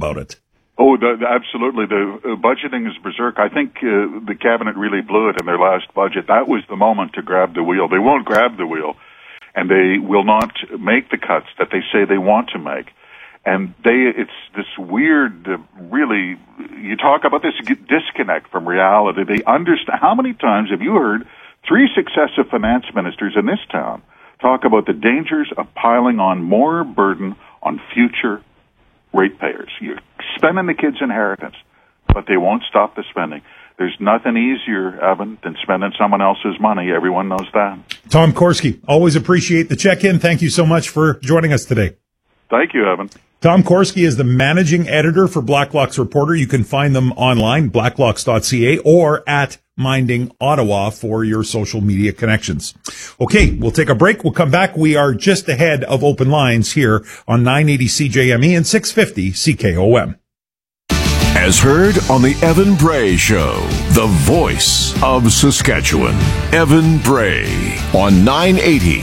about it. Oh, absolutely. The budgeting is berserk. I think the cabinet really blew it in their last budget. That was the moment to grab the wheel. They won't grab the wheel, and they will not make the cuts that they say they want to make. And it's this weird, really, you talk about this disconnect from reality. They understand. How many times have you heard 3 successive finance ministers in this town talk about the dangers of piling on more burden on future ratepayers? You're spending the kids' inheritance, but they won't stop the spending. There's nothing easier, Evan, than spending someone else's money. Everyone knows that. Tom Korski, always appreciate the check-in. Thank you so much for joining us today. Thank you, Evan. Tom Korski is the managing editor for Blacklock's Reporter. You can find them online, blacklocks.ca, or at Minding Ottawa for your social media connections. Okay, we'll take a break. We'll come back. We are just ahead of open lines here on 980 CJME and 650 CKOM. As heard on the Evan Bray Show, the voice of Saskatchewan. Evan Bray on 980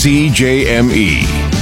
CJME.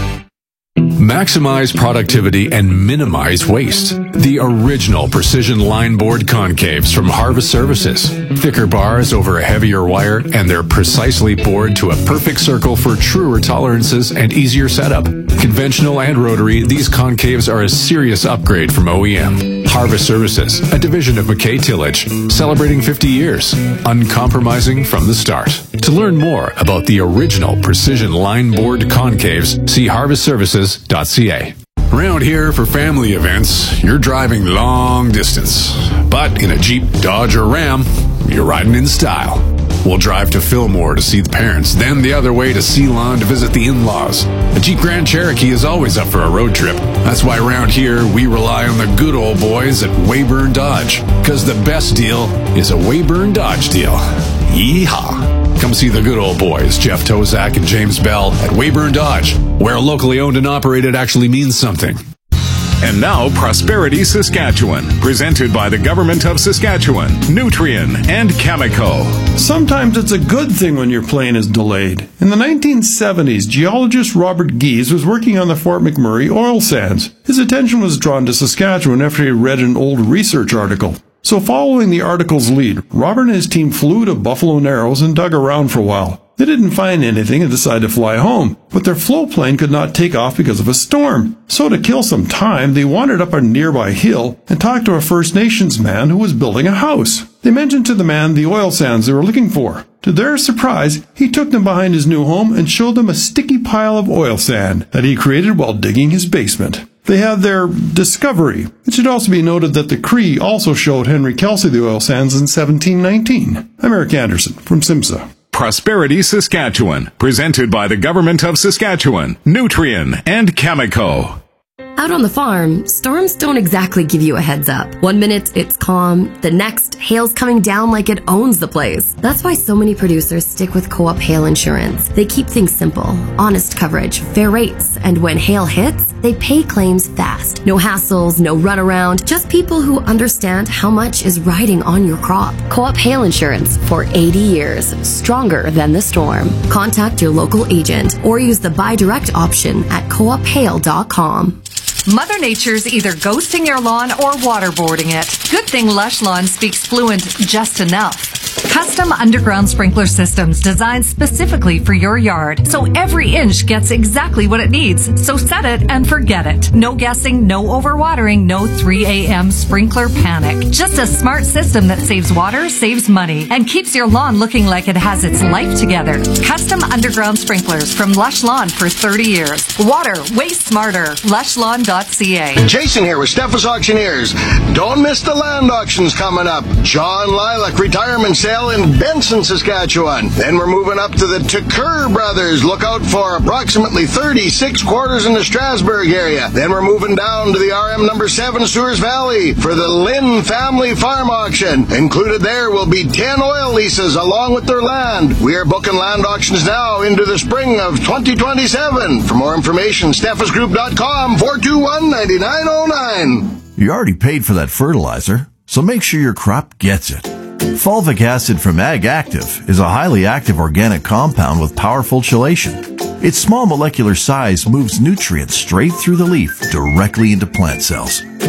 Maximize productivity and minimize waste. The original precision line board concaves from Harvest Services. Thicker bars over a heavier wire, and they're precisely bored to a perfect circle for truer tolerances and easier setup. Conventional and rotary, these concaves are a serious upgrade from OEM. Harvest Services, a division of McKay Tillage, celebrating 50 years, uncompromising from the start. To learn more about the original precision line board concaves, see harvestservices.ca. Around here for family events, you're driving long distance. But in a Jeep, Dodge, or Ram, you're riding in style. We'll drive to Fillmore to see the parents, then the other way to Ceylon to visit the in-laws. A Jeep Grand Cherokee is always up for a road trip. That's why around here, we rely on the good old boys at Weyburn Dodge. Because the best deal is a Weyburn Dodge deal. Yeehaw! Come see the good old boys, Jeff Tozak and James Bell at Weyburn Dodge, where locally owned and operated actually means something. And now, Prosperity Saskatchewan, presented by the Government of Saskatchewan, Nutrien, and Cameco. Sometimes it's a good thing when your plane is delayed. In the 1970s, geologist Robert Gies was working on the Fort McMurray oil sands. His attention was drawn to Saskatchewan after he read an old research article. So following the article's lead, Robert and his team flew to Buffalo Narrows and dug around for a while. They didn't find anything and decided to fly home, but their flow plane could not take off because of a storm. So to kill some time, they wandered up a nearby hill and talked to a First Nations man who was building a house. They mentioned to the man the oil sands they were looking for. To their surprise, he took them behind his new home and showed them a sticky pile of oil sand that he created while digging his basement. They had their discovery. It should also be noted that the Cree also showed Henry Kelsey the oil sands in 1719. I'm Eric Anderson from SIMSA. Prosperity Saskatchewan, presented by the Government of Saskatchewan, Nutrien, and Cameco. Out on the farm, storms don't exactly give you a heads up. 1 minute, it's calm. The next, hail's coming down like it owns the place. That's why so many producers stick with Co-op Hail Insurance. They keep things simple, honest coverage, fair rates, and when hail hits, they pay claims fast. No hassles, no runaround, just people who understand how much is riding on your crop. Co-op Hail Insurance for 80 years, stronger than the storm. Contact your local agent or use the buy direct option at coophail.com. Mother Nature's either ghosting your lawn or waterboarding it. Good thing Lush Lawn speaks fluent just enough. Custom underground sprinkler systems designed specifically for your yard, so every inch gets exactly what it needs. So set it and forget it. No guessing, no overwatering, no 3 a.m. sprinkler panic. Just a smart system that saves water, saves money, and keeps your lawn looking like it has its life together. Custom underground sprinklers from Lush Lawn for 30 years. Water, way smarter. LushLawn.ca. Jason here with Steffes Auctioneers. Don't miss the land auctions coming up. John Lilac Retirement Sale in Benson, Saskatchewan. Then we're moving up to the Tucker Brothers. Look out for approximately 36 quarters in the Strasbourg area. Then we're moving down to the RM number 7 Sewers Valley for the Lynn Family Farm Auction. Included there will be 10 oil leases along with their land. We are booking land auctions now into the spring of 2027. For more information, steffesgroup.com 421-9909. You already paid for that fertilizer, so make sure your crop gets it. Fulvic acid from Ag Active is a highly active organic compound with powerful chelation. Its small molecular size moves nutrients straight through the leaf directly into plant cells.